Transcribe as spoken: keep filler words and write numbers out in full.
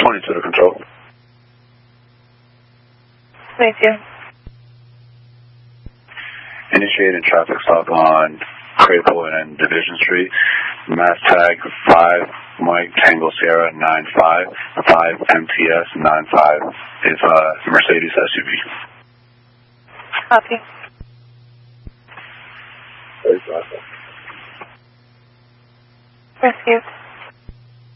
twenty-two to control. Thank you. Initiating traffic stop on Crapo and Division Street. Mass tag five Mike Tango Sierra nine five five M T S nine five. It's a Mercedes S U V. Copy. Very fast. Rescue.